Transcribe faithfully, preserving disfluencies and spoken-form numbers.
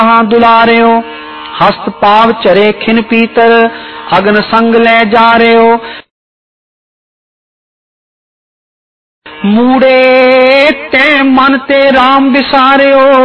दुलारियो, हस्त पाव चरे खिन पीतर, अगन संग ले जा रहे हो। मूड़े ते मन ते राम बिसारियो,